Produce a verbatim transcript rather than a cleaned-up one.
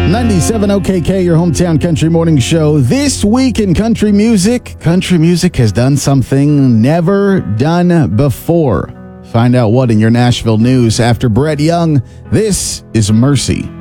ninety-seven O K K, your hometown country morning show. This week in country music, country music has done something never done before. Find out what in your Nashville news after Brett Young. This is Mercy.